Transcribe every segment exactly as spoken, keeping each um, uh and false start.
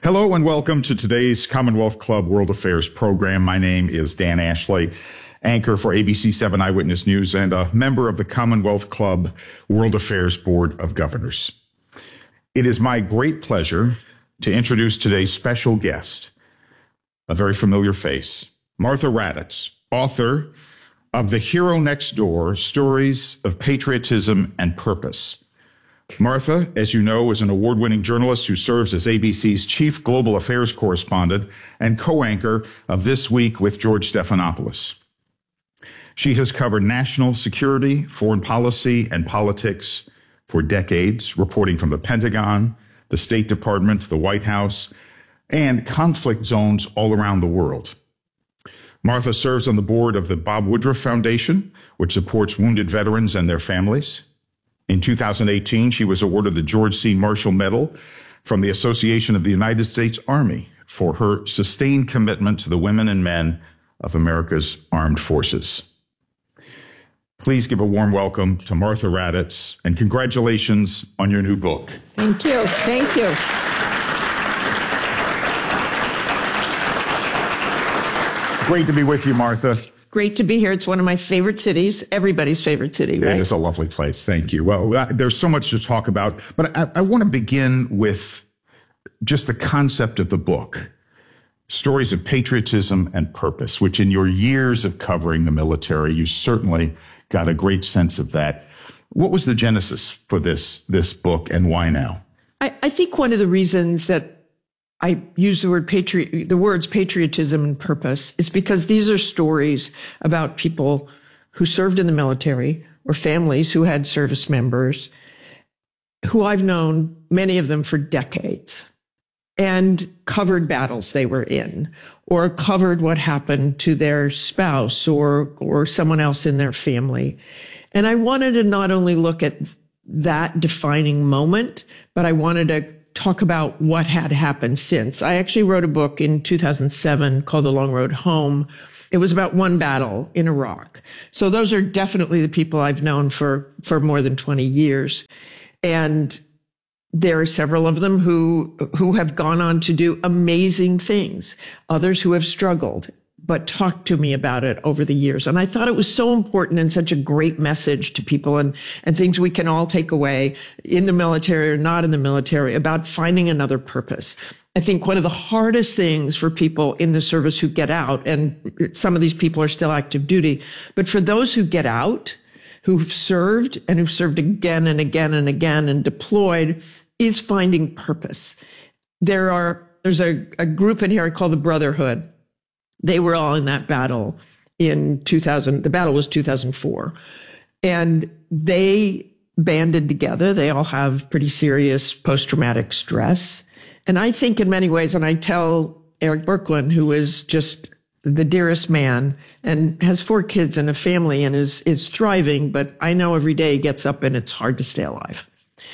Hello and welcome to today's Commonwealth Club World Affairs program. My name is Dan Ashley, anchor for A B C seven Eyewitness News and a member of the Commonwealth Club World Affairs Board of Governors. It is my great pleasure to introduce today's special guest, a very familiar face, Martha Raddatz, author of The Hero Next Door, Stories of Patriotism and Purpose. Martha, as you know, is an award-winning journalist who serves as A B C's chief global affairs correspondent and co-anchor of This Week with George Stephanopoulos. She has covered national security, foreign policy, and politics for decades, reporting from the Pentagon, the State Department, the White House, and conflict zones all around the world. Martha serves on the board of the Bob Woodruff Foundation, which supports wounded veterans and their families. In two thousand eighteen, she was awarded the George C. Marshall Medal from the Association of the United States Army for her sustained commitment to the women and men of America's armed forces. Please give a warm welcome to Martha Raddatz, and congratulations on your new book. Thank you. Thank you. Great to be with you, Martha. Great to be here. It's one of my favorite cities, everybody's favorite city, right? It is a lovely place. Thank you. Well, uh, there's so much to talk about, but I, I want to begin with just the concept of the book, Stories of Patriotism and Purpose, which in your years of covering the military, you certainly got a great sense of that. What was the genesis for this, this book, and why now? I, I think one of the reasons that I use the word patriot, the words patriotism and purpose is because these are stories about people who served in the military or families who had service members who I've known, many of them for decades, and covered battles they were in, or covered what happened to their spouse or, or someone else in their family. And I wanted to not only look at that defining moment, but I wanted to talk about what had happened since. I actually wrote a book in two thousand seven called The Long Road Home. It was about one battle in Iraq. So those are definitely the people I've known for, for more than twenty years. And there are several of them who, who have gone on to do amazing things. Others who have struggled, but talked to me about it over the years. And I thought it was so important and such a great message to people, and, and things we can all take away in the military or not in the military about finding another purpose. I think one of the hardest things for people in the service who get out, and some of these people are still active duty, but for those who get out, who've served and who've served again and again and again and deployed, is finding purpose. There are, there's a, a group in here called the Brotherhood. They were all in that battle in two thousand. The battle was two thousand four. And they banded together. They all have pretty serious post-traumatic stress. And I think in many ways, and I tell Eric Berkland, who is just the dearest man and has four kids and a family and is, is thriving, but I know every day he gets up and it's hard to stay alive.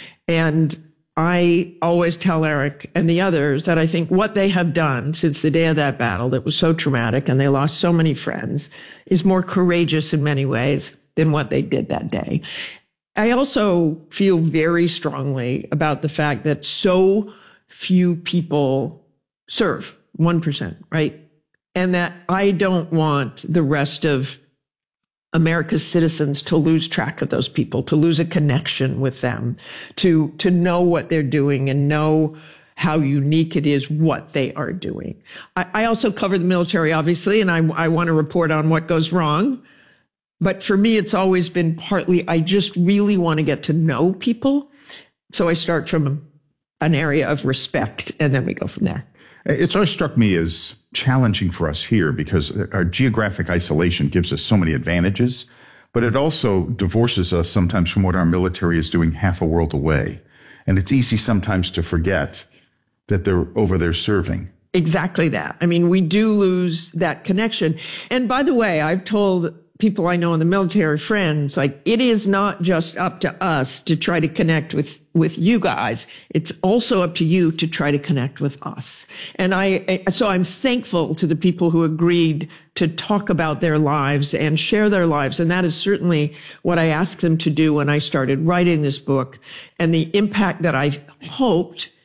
And I always tell Eric and the others that I think what they have done since the day of that battle that was so traumatic and they lost so many friends is more courageous in many ways than what they did that day. I also feel very strongly about the fact that so few people serve, one percent, right? And that I don't want the rest of America's citizens to lose track of those people, to lose a connection with them, to, to know what they're doing and know how unique it is what they are doing. I, I also cover the military, obviously, and I, I want to report on what goes wrong. But for me, it's always been partly, I just really want to get to know people. So I start from an area of respect, and then we go from there. It's always struck me as challenging for us here because our geographic isolation gives us so many advantages, but it also divorces us sometimes from what our military is doing half a world away. And it's easy sometimes to forget that they're over there serving. Exactly that. I mean, we do lose that connection. And by the way, I've told people I know in the military, friends, like, it is not just up to us to try to connect with, with you guys. It's also up to you to try to connect with us. And I, so I'm thankful to the people who agreed to talk about their lives and share their lives. And that is certainly what I asked them to do when I started writing this book, and the impact that I hoped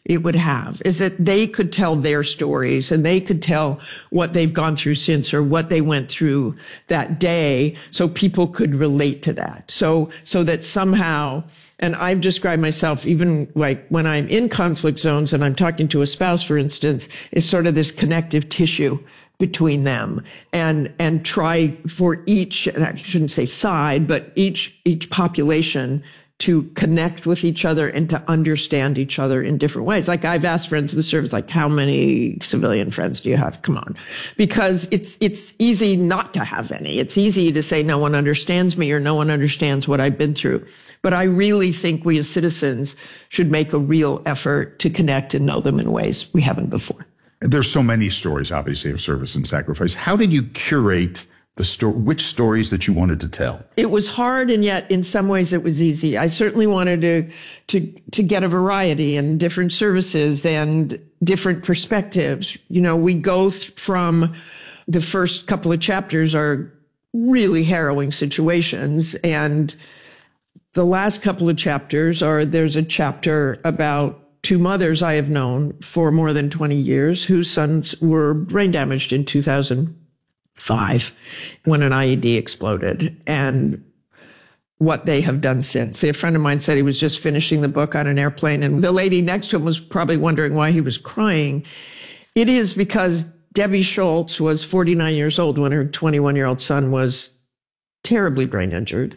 it would have, is that they could tell their stories and they could tell what they've gone through since or what they went through that day, so people could relate to that. So, so that somehow, and I've described myself, even like when I'm in conflict zones and I'm talking to a spouse, for instance, is sort of this connective tissue between them, and, and try for each, and I shouldn't say side, but each, each population to connect with each other and to understand each other in different ways. Like I've asked friends of the service, like, how many civilian friends do you have? Come on. Because it's, it's easy not to have any. It's easy to say no one understands me or no one understands what I've been through. But I really think we as citizens should make a real effort to connect and know them in ways we haven't before. There's so many stories, obviously, of service and sacrifice. How did you curate the story, which stories that you wanted to tell? It was hard, and yet in some ways it was easy. I certainly wanted to, to, to get a variety and different services and different perspectives. You know, we go th- from the first couple of chapters are really harrowing situations. And the last couple of chapters are, there's a chapter about two mothers I have known for more than twenty years whose sons were brain damaged in two thousand five when an I E D exploded, and what they have done since. A friend of mine said he was just finishing the book on an airplane, and the lady next to him was probably wondering why he was crying. It is because Debbie Schultz was forty-nine years old when her twenty-one-year-old son was terribly brain injured,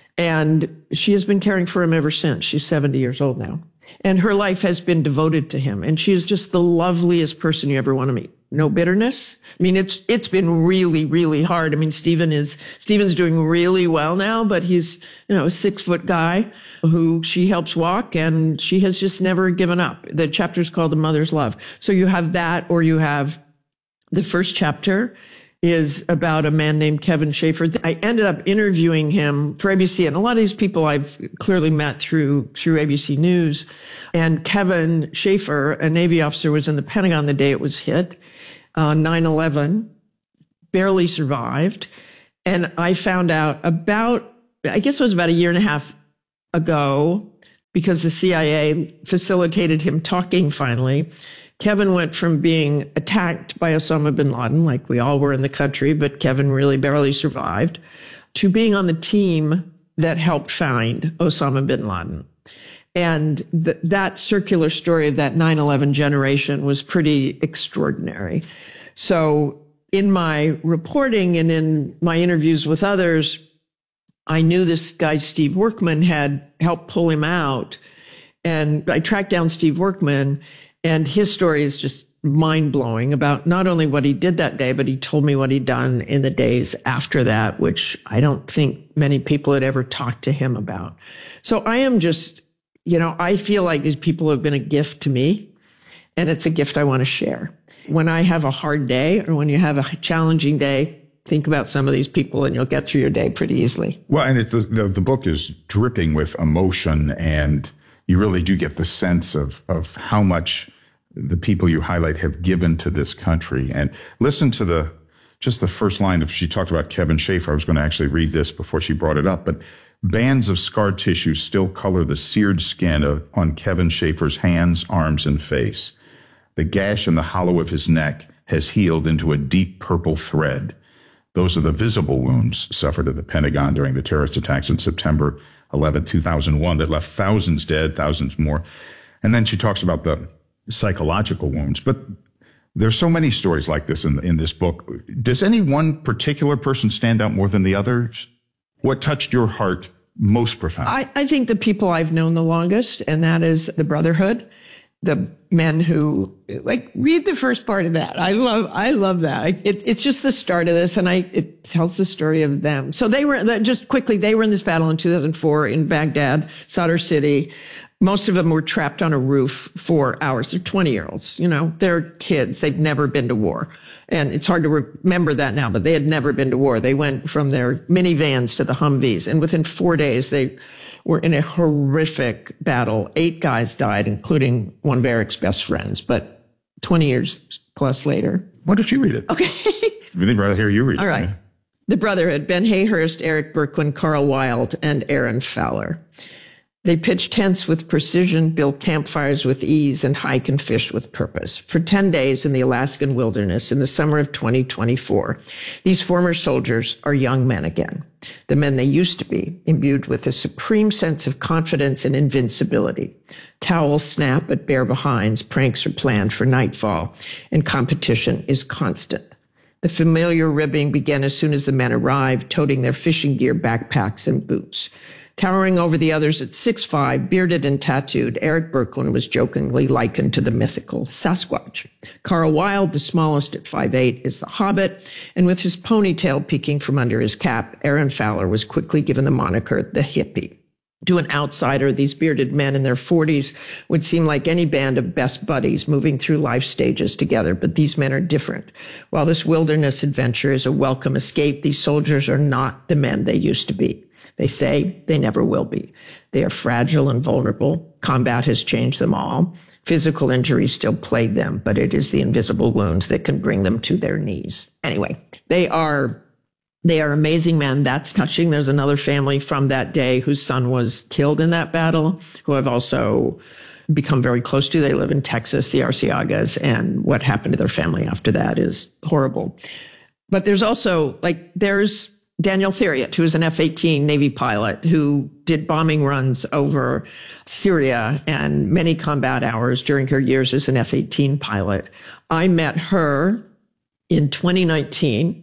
and she has been caring for him ever since. She's seventy years old now, and her life has been devoted to him, and she is just the loveliest person you ever want to meet. No bitterness. I mean, it's, it's been really, really hard. I mean, Stephen is, Stephen's doing really well now, but he's, you know, a six foot guy who she helps walk, and she has just never given up. The chapter's called A Mother's Love. So you have that, or you have the first chapter is about a man named Kevin Schaefer. I ended up interviewing him for A B C, and a lot of these people I've clearly met through, through A B C News. And Kevin Schaefer, a Navy officer, was in the Pentagon the day it was hit. Uh, nine eleven, barely survived. And I found out about, I guess it was about a year and a half ago, because the C I A facilitated him talking finally. Kevin went from being attacked by Osama bin Laden, like we all were in the country, but Kevin really barely survived, to being on the team that helped find Osama bin Laden. And th- that circular story of that nine eleven generation was pretty extraordinary. So in my reporting and in my interviews with others, I knew this guy, Steve Workman, had helped pull him out. And I tracked down Steve Workman, and his story is just mind-blowing about not only what he did that day, but he told me what he'd done in the days after that, which I don't think many people had ever talked to him about. So I am just... You know, I feel like these people have been a gift to me, and it's a gift I want to share. When I have a hard day or when you have a challenging day, think about some of these people and you'll get through your day pretty easily. Well, and it, the, the, the book is dripping with emotion, and you really do get the sense of, of how much the people you highlight have given to this country. And listen to the just the first line of, she talked about Kevin Schaefer. I was going to actually read this before she brought it up, but bands of scar tissue still color the seared skin of, on Kevin Schaefer's hands, arms, and face. The gash in the hollow of his neck has healed into a deep purple thread. Those are the visible wounds suffered at the Pentagon during the terrorist attacks on September eleventh, two thousand one that left thousands dead, thousands more. And then she talks about the psychological wounds. But there's so many stories like this in, in this book. Does any one particular person stand out more than the others? What touched your heart most profoundly? I, I think the people I've known the longest, and that is the Brotherhood, the men who, like, read the first part of that. I love, I love that. It, it's just the start of this, and I, it tells the story of them. So they were, just quickly, they were in this battle in two thousand four in Baghdad, Sadr City. Most of them were trapped on a roof for hours. They're twenty year olds, you know, they're kids. They've never been to war. And it's hard to remember that now, but they had never been to war. They went from their minivans to the Humvees. And within four days, they were in a horrific battle. Eight guys died, including one of Eric's best friends, but twenty years plus later. Why don't you read it? Okay. I'd rather hear you read it. All right. The Brotherhood, Ben Hayhurst, Eric Berkwin, Carl Wild, and Aaron Fowler. They pitch tents with precision, build campfires with ease, and hike and fish with purpose. For ten days in the Alaskan wilderness in the summer of twenty twenty-four, these former soldiers are young men again, the men they used to be, imbued with a supreme sense of confidence and invincibility. Towels snap at bare behinds, pranks are planned for nightfall, and competition is constant. The familiar ribbing began as soon as the men arrived, toting their fishing gear, backpacks, and boots. Towering over the others at six foot five, bearded and tattooed, Eric Birkeland was jokingly likened to the mythical Sasquatch. Carl Wilde, the smallest at five foot eight, is the Hobbit, and with his ponytail peeking from under his cap, Aaron Fowler was quickly given the moniker the Hippie. To an outsider, these bearded men in their forties would seem like any band of best buddies moving through life stages together, but these men are different. While this wilderness adventure is a welcome escape, these soldiers are not the men they used to be. They say they never will be. They are fragile and vulnerable. Combat has changed them all. Physical injuries still plague them, but it is the invisible wounds that can bring them to their knees. Anyway, they are They are amazing men. That's touching. There's another family from that day whose son was killed in that battle, who I've also become very close to. They live in Texas, the Arciagas, and what happened to their family after that is horrible. But there's also, like, there's Daniel Theriot, who is an F eighteen Navy pilot who did bombing runs over Syria and many combat hours during her years as an F eighteen pilot. I met her in twenty nineteen.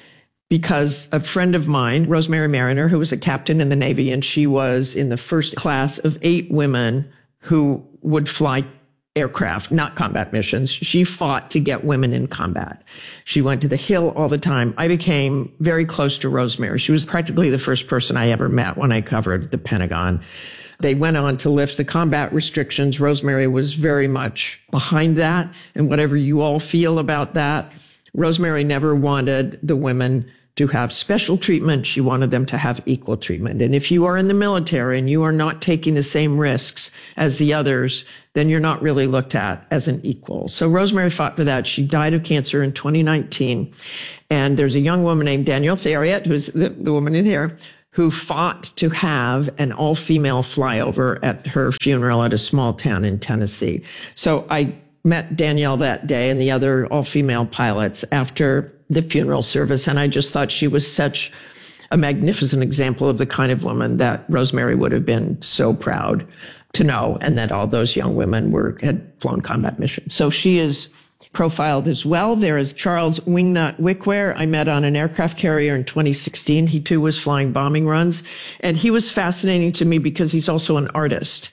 Because a friend of mine, Rosemary Mariner, who was a captain in the Navy, and she was in the first class of eight women who would fly aircraft, not combat missions. She fought to get women in combat. She went to the Hill all the time. I became very close to Rosemary. She was practically the first person I ever met when I covered the Pentagon. They went on to lift the combat restrictions. Rosemary was very much behind that. And whatever you all feel about that, Rosemary never wanted the women to have special treatment. She wanted them to have equal treatment. And if you are in the military and you are not taking the same risks as the others, then you're not really looked at as an equal. So Rosemary fought for that. She died of cancer in twenty nineteen. And there's a young woman named Danielle Theriot, who's the, the woman in here, who fought to have an all-female flyover at her funeral at a small town in Tennessee. So I met Danielle that day and the other all-female pilots after the funeral service, and I just thought she was such a magnificent example of the kind of woman that Rosemary would have been so proud to know, and that all those young women were had flown combat missions. So she is profiled as well. There is Charles Wingnut Wickware. I met on an aircraft carrier in twenty sixteen. He too was flying bombing runs, and he was fascinating to me because he's also an artist.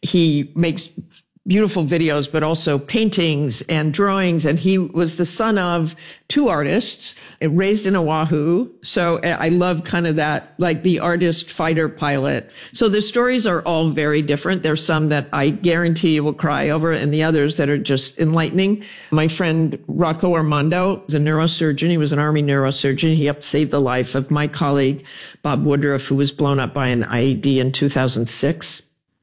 He makes beautiful videos, but also paintings and drawings. And he was the son of two artists, raised in Oahu. So I love kind of that, like the artist fighter pilot. So the stories are all very different. There's some that I guarantee you will cry over, and the others that are just enlightening. My friend Rocco Armando is a neurosurgeon. He was an Army neurosurgeon. He helped save the life of my colleague, Bob Woodruff, who was blown up by an I E D in two thousand six.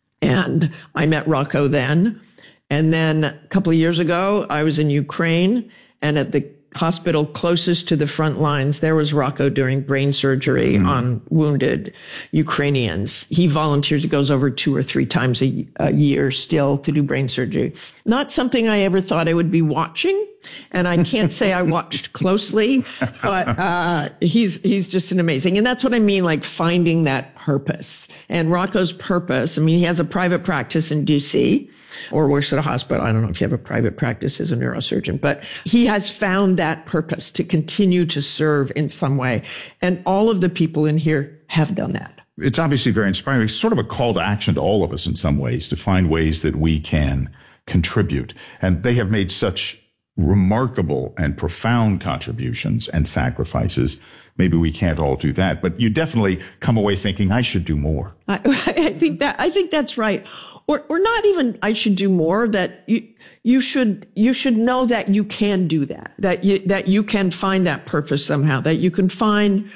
And I met Rocco then. And then a couple of years ago, I was in Ukraine, and at the hospital closest to the front lines, there was Rocco doing brain surgery mm. on wounded Ukrainians. He volunteers. He goes over two or three times a, a year still to do brain surgery. Not something I ever thought I would be watching. And I can't say I watched closely, but uh he's he's just an amazing. And that's what I mean, like finding that purpose. And Rocco's purpose, I mean, he has a private practice in D C or works at a hospital. I don't know if you have a private practice as a neurosurgeon, but he has found that purpose to continue to serve in some way. And all of the people in here have done that. It's obviously very inspiring. It's sort of a call to action to all of us in some ways to find ways that we can contribute. And they have made such remarkable and profound contributions and sacrifices. Maybe we can't all do that, but you definitely come away thinking I should do more. I, I think that, I think that's right. Or, or not even I should do more, that you, you should, you should know that you can do that, that you, that you can find that purpose somehow, that you can find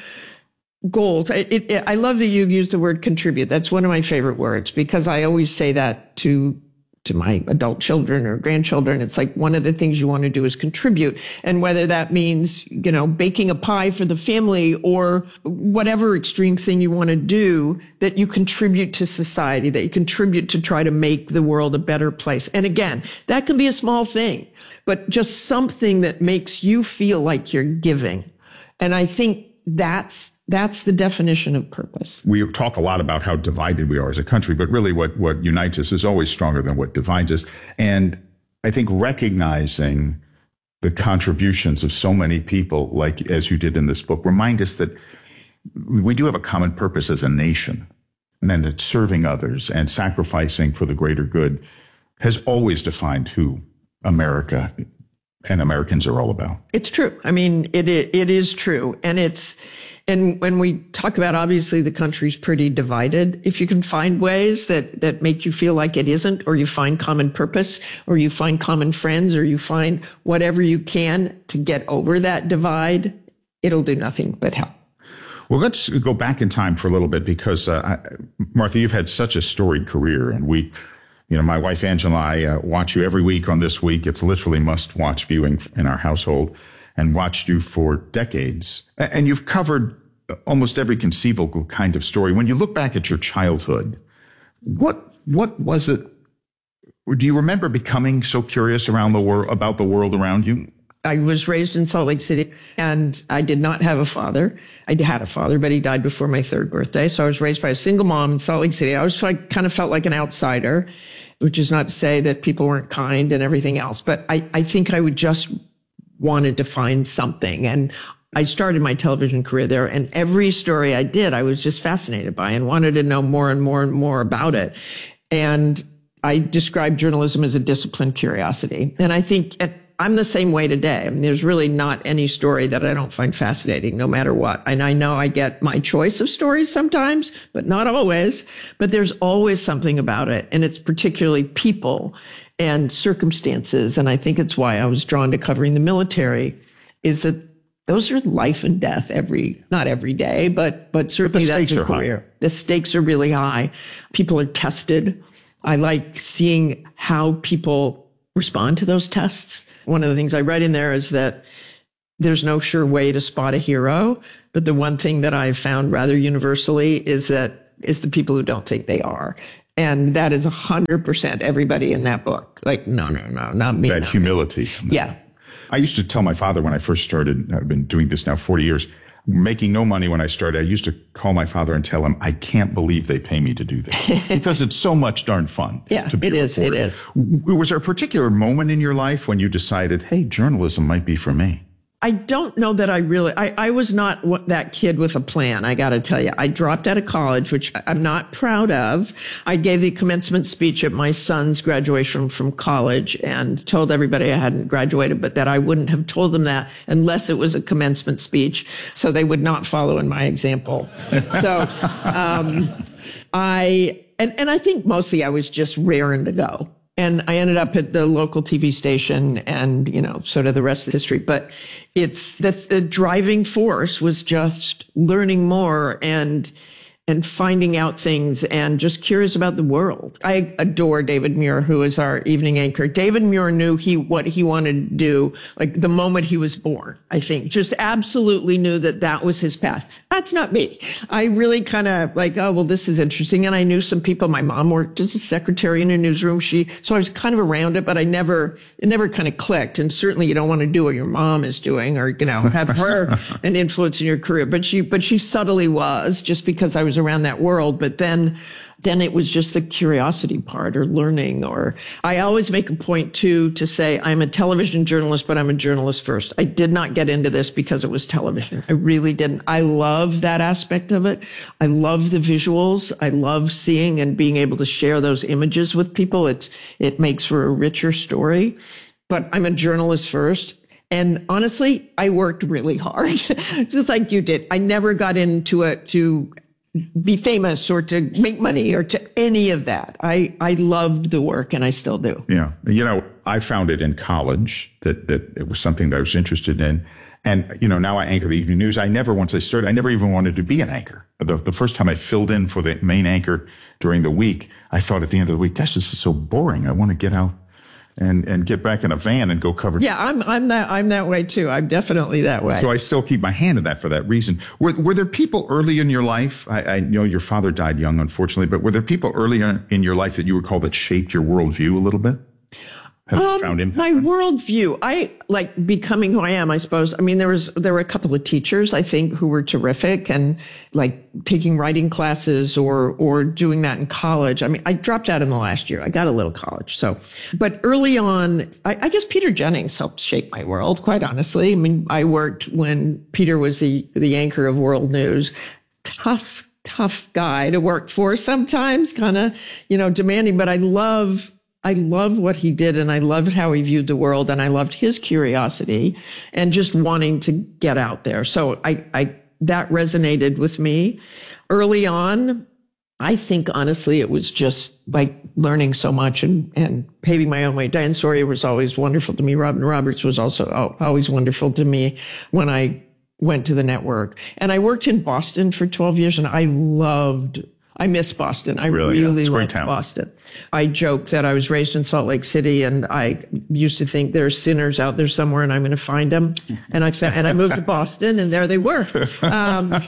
goals. It, it, it, I love that you use the word contribute. That's one of my favorite words, because I always say that to to my adult children or grandchildren. It's like one of the things you want to do is contribute. And whether that means, you know, baking a pie for the family or whatever extreme thing you want to do, that you contribute to society, that you contribute to try to make the world a better place. And again, that can be a small thing, but just something that makes you feel like you're giving. And I think that's That's the definition of purpose. We talk a lot about how divided we are as a country, but really what, what unites us is always stronger than what divides us. And I think recognizing the contributions of so many people, like as you did in this book, remind us that we do have a common purpose as a nation, and then that serving others and sacrificing for the greater good has always defined who America and Americans are all about. It's true. I mean, it it is true. And it's, and when we talk about, obviously the country's pretty divided, if you can find ways that, that make you feel like it isn't, or you find common purpose, or you find common friends, or you find whatever you can to get over that divide, it'll do nothing but help. Well, let's go back in time for a little bit because, uh, I, Martha, you've had such a storied career, and we, you know, my wife Angela and I uh, watch you every week on This Week. It's literally must-watch viewing in our household, and watched you for decades. And you've covered almost every conceivable kind of story. When you look back at your childhood, what what was it? Do you remember becoming so curious around the world about the world around you? I was raised in Salt Lake City, and I did not have a father. I had a father, but he died before my third birthday. So I was raised by a single mom in Salt Lake City. I was like, kind of felt like an outsider, which is not to say that people weren't kind and everything else. But I, I think I would just wanted to find something. And I started my television career there, and every story I did, I was just fascinated by and wanted to know more and more and more about it. And I describe journalism as a disciplined curiosity. And I think I'm the same way today. I mean, there's really not any story that I don't find fascinating, no matter what. And I know I get my choice of stories sometimes, but not always. But there's always something about it. And it's particularly people and circumstances. And I think it's why I was drawn to covering the military, is that those are life and death every, not every day, but, but certainly but that's a career. High. The stakes are really high. People are tested. I like seeing how people respond to those tests. One of the things I write in there is that there's no sure way to spot a hero, but the one thing that I've found rather universally is that is the people who don't think they are. And that is one hundred percent everybody in that book. Like, no, no, no, not me. That not humility. Me. Yeah. I used to tell my father when I first started, I've been doing this now forty years, making no money when I started, I used to call my father and tell him, I can't believe they pay me to do this because it's so much darn fun. Yeah, to be it is. It is. Was there a particular moment in your life when you decided, hey, journalism might be for me? I don't know that I really, I, I was not what, that kid with a plan. I got to tell you, I dropped out of college, which I'm not proud of. I gave the commencement speech at my son's graduation from college and told everybody I hadn't graduated, but that I wouldn't have told them that unless it was a commencement speech. So they would not follow in my example. So, um, I, and, and I think mostly I was just raring to go. And I ended up at the local T V station and, you know, sort of the rest of the history. But it's the, the driving force was just learning more and and finding out things and just curious about the world. I adore David Muir, who is our evening anchor. David Muir knew he what he wanted to do, like the moment he was born, I think. Just absolutely knew that that was his path. That's not me. I really kind of like, oh, well, this is interesting. And I knew some people. My mom worked as a secretary in a newsroom. She, so I was kind of around it, but I never, it never kind of clicked. And certainly you don't want to do what your mom is doing or, you know, have her an influence in your career. But she, but she subtly was, just because I was around that world. But then, then it was just the curiosity part or learning. Or I always make a point too, to say I'm a television journalist, but I'm a journalist first. I did not get into this because it was television. I really didn't. I love that aspect of it. I love the visuals. I love seeing and being able to share those images with people. It's, it makes for a richer story, but I'm a journalist first. And honestly, I worked really hard, just like you did. I never got into it to be famous or to make money or to any of that. I, I loved the work, and I still do. Yeah. You know, I found it in college that, that it was something that I was interested in. And, you know, now I anchor the evening news. I never, once I started, I never even wanted to be an anchor. The, the first time I filled in for the main anchor during the week, I thought at the end of the week, gosh, this is so boring. I want to get out and, and get back in a van and go cover. Yeah, I'm, I'm that, I'm that way too. I'm definitely that way. So I still keep my hand in that for that reason. Were, were there people early in your life? I, I know your father died young, unfortunately, but were there people early in your life that you recall that shaped your worldview a little bit? Have um, found impact? My worldview, I like becoming who I am, I suppose. I mean, there was, there were a couple of teachers, I think, who were terrific, and like taking writing classes or, or doing that in college. I mean, I dropped out in the last year. I got a little college. So, but early on, I, I guess Peter Jennings helped shape my world, quite honestly. I mean, I worked when Peter was the, the anchor of World News. Tough, tough guy to work for sometimes, kind of, you know, demanding, but I love I love what he did, and I loved how he viewed the world, and I loved his curiosity and just wanting to get out there. So I, I, that resonated with me early on. I think honestly, it was just like learning so much and, and paving my own way. Diane Sawyer was always wonderful to me. Robin Roberts was also always wonderful to me when I went to the network. And I worked in Boston for twelve years, and I loved I miss Boston. I really, really yeah. love Boston. I joke that I was raised in Salt Lake City, and I used to think there are sinners out there somewhere, and I'm going to find them. And I found, and I moved to Boston, and there they were. Um,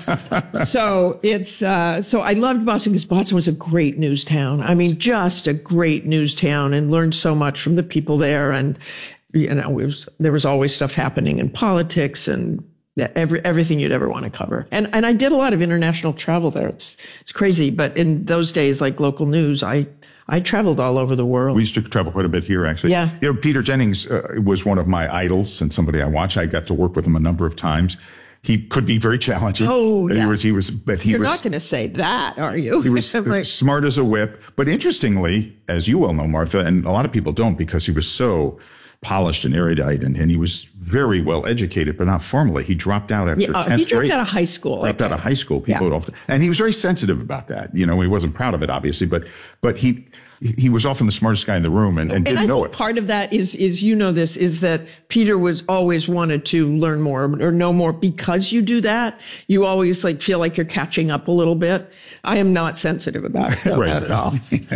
so it's uh, so I loved Boston because Boston was a great news town. I mean, just a great news town, and learned so much from the people there. And you know, it was, there was always stuff happening in politics and every, everything you'd ever want to cover. And, and I did a lot of international travel there. It's, it's crazy. But in those days, like local news, I, I traveled all over the world. We used to travel quite a bit here, actually. Yeah. You know, Peter Jennings uh, was one of my idols and somebody I watch. I got to work with him a number of times. He could be very challenging. Oh, yeah. He was, he was, but he You're was. You're not going to say that, are you? He was like, smart as a whip. But interestingly, as you well know, Martha, and a lot of people don't because he was so polished and erudite, and, and he was very well educated, but not formally. He dropped out after yeah, uh, tenth He dropped grade. out of high school. Dropped okay. out of high school. People yeah. would often, and he was very sensitive about that. You know, he wasn't proud of it, obviously, but but he he was often the smartest guy in the room and, and, and didn't I know think it. Part of that is is you know this is that Peter was always wanted to learn more or know more. Because you do that, you always like feel like you're catching up a little bit. I am not sensitive about it, though, Right. not at all.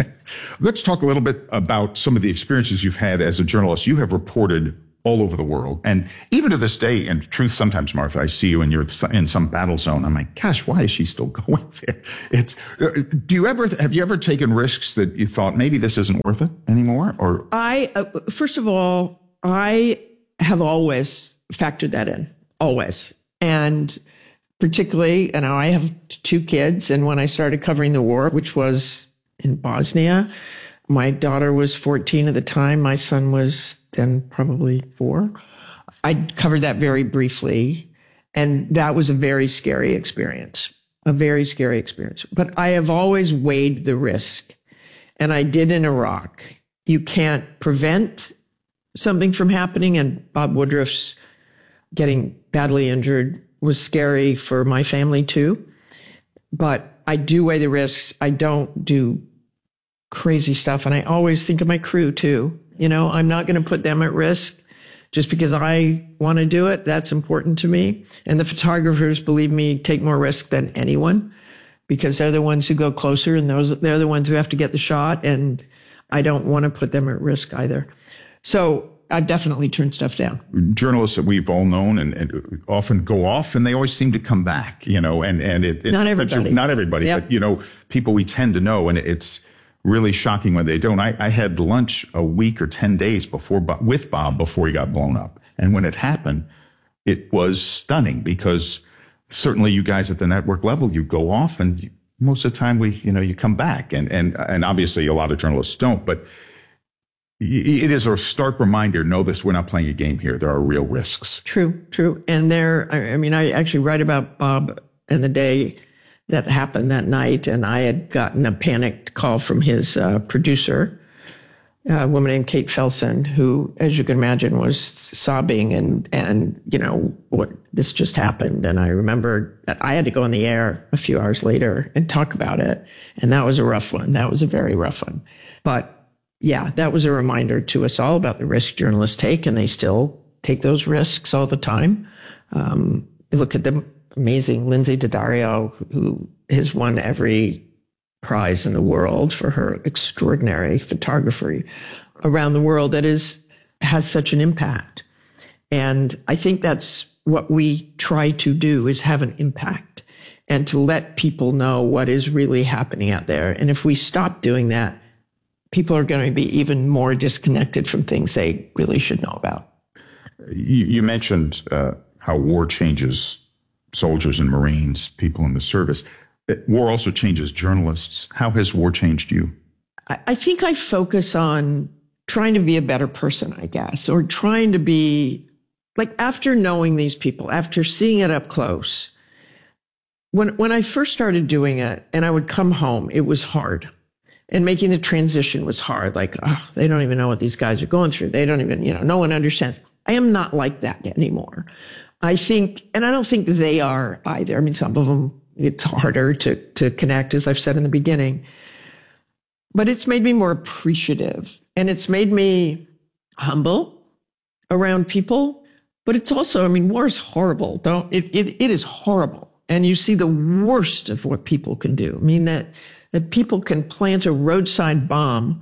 Let's talk a little bit about some of the experiences you've had as a journalist. You have reported all over the world. And even to this day, in truth, sometimes, Martha, I see you and you're in some battle zone. I'm like, gosh, why is she still going there? It's, do you ever, have you ever taken risks that you thought maybe this isn't worth it anymore? Or I, uh, first of all, I have always factored that in, always. And particularly, you know, I have two kids. And when I started covering the war, which was in Bosnia, my daughter was fourteen at the time. My son was then probably four. I covered that very briefly. And that was a very scary experience, a very scary experience. But I have always weighed the risk. And I did in Iraq. You can't prevent something from happening. And Bob Woodruff's getting badly injured was scary for my family too. But I do weigh the risks. I don't do crazy stuff. And I always think of my crew too. You know, I'm not going to put them at risk just because I want to do it. That's important to me. And the photographers, believe me, take more risk than anyone because they're the ones who go closer and those, they're the ones who have to get the shot. And I don't want to put them at risk either. So I've definitely turned stuff down. Journalists that we've all known and, and often go off and they always seem to come back, you know, and, and it, it not everybody, not everybody, yep. but you know, people we tend to know, and it's really shocking when they don't. I, I had lunch a week or ten days before with Bob before he got blown up. And when it happened, it was stunning because certainly you guys at the network level, you go off and you, most of the time we, you know, you come back and, and, and obviously a lot of journalists don't, but it is a stark reminder, know this, we're not playing a game here. There are real risks. True, true. And there, I mean, I actually write about Bob and the day that happened that night. And I had gotten a panicked call from his uh, producer a woman named Kate Felsen, who, as you can imagine, was sobbing and, and, you know, what, this just happened. And I remember I had to go on the air a few hours later and talk about it. And that was a rough one. That was a very rough one. But yeah, that was a reminder to us all about the risk journalists take, and they still take those risks all the time. Um, look at the amazing Lindsay Daddario, who has won every prize in the world for her extraordinary photography around the world that is has such an impact. And I think that's what we try to do, is have an impact and to let people know what is really happening out there. And if we stop doing that, people are going to be even more disconnected from things they really should know about. You, you mentioned uh, how war changes soldiers and Marines, people in the service. War also changes journalists. How has war changed you? I think I focus on trying to be a better person, I guess, or trying to be, like, after knowing these people, after seeing it up close. When, when I first started doing it and I would come home, it was hard. And making the transition was hard. Like, oh, they don't even know what these guys are going through. They don't even, you know, no one understands. I am not like that anymore. I think, and I don't think they are either. I mean, some of them, it's harder to, to connect, as I've said in the beginning. But it's made me more appreciative, and it's made me humble around people. But it's also, I mean, war is horrible. Don't, it, it, it is horrible. And you see the worst of what people can do. I mean, that, that people can plant a roadside bomb,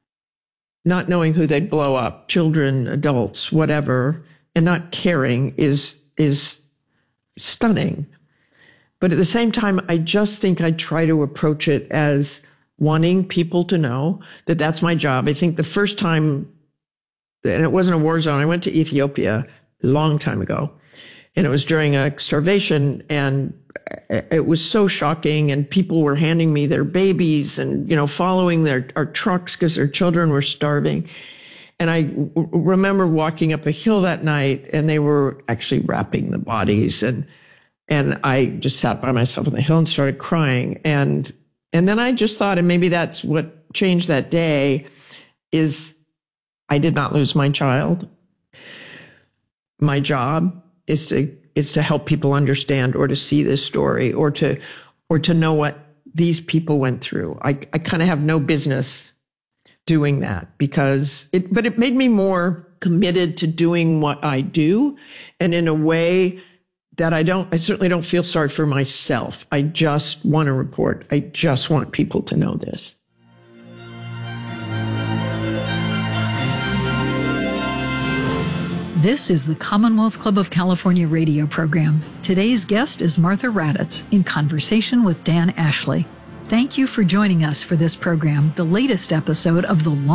not knowing who they'd blow up, children, adults, whatever, and not caring is, is stunning. But at the same time, I just think I try to approach it as wanting people to know that that's my job. I think the first time, and it wasn't a war zone, I went to Ethiopia a long time ago, and it was during a starvation, and it was so shocking, and people were handing me their babies and, you know, following their our trucks because their children were starving. And I w- remember walking up a hill that night, and they were actually wrapping the bodies, and And I just sat by myself on the hill and started crying. And, and then I just thought, and maybe that's what changed that day, is I did not lose my child. My job is to, is to help people understand, or to see this story, or to, or to know what these people went through. I, I kind of have no business doing that, because it, but it made me more committed to doing what I do, and in a way that I don't, I certainly don't feel sorry for myself. I just want to report. I just want people to know this. This is the Commonwealth Club of California radio program. Today's guest is Martha Raddatz in conversation with Dan Ashley. Thank you for joining us for this program, the latest episode of the long